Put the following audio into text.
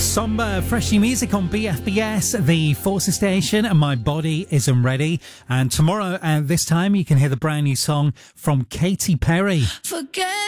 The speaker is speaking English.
Somber, freshy music on BFBS, the Forces station, and My Body Isn't Ready. And tomorrow at this time, you can hear the brand new song from Katy Perry. Forget